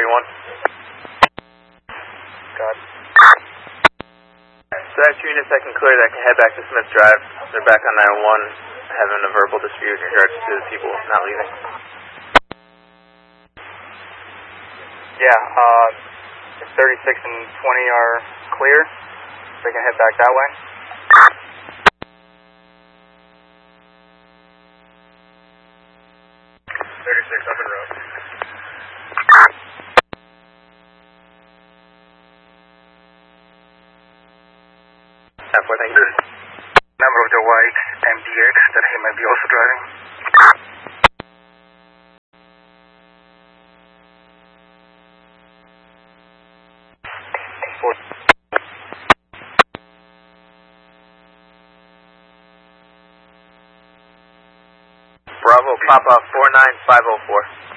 21. Got it. So that's units that can clear that can head back to Smith Drive. They're back on 901 having a verbal dispute in regards to the people not leaving. Yeah, 36 and 20 are clear. They can head back that way. Up and road. Thank you. Number of the white MD8 that he might be also driving. Bravo, Papa 49504.